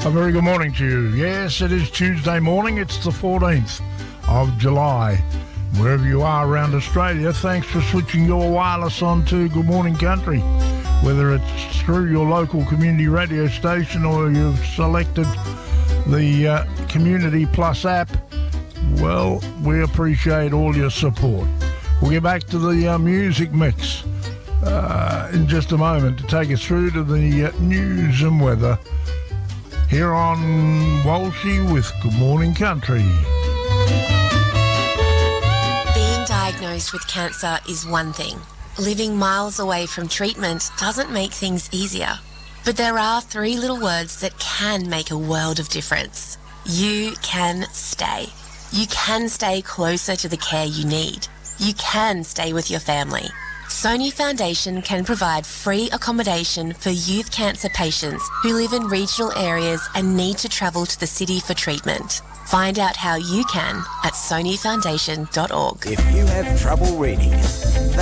A very good morning to you. Yes, it is Tuesday morning. It's the 14th of July. Wherever you are around Australia, thanks for switching your wireless on to Good Morning Country. Whether it's through your local community radio station or you've selected the Community Plus app, well, we appreciate all your support. We'll get back to the music mix in just a moment to take us through to the news and weather here on Walshy with Good Morning Country. Being diagnosed with cancer is one thing. Living miles away from treatment doesn't make things easier. But there are 3 little words that can make a world of difference. You can stay. You can stay closer to the care you need. You can stay with your family. Sony Foundation can provide free accommodation for youth cancer patients who live in regional areas and need to travel to the city for treatment. Find out how you can at sonyfoundation.org. If you have trouble reading,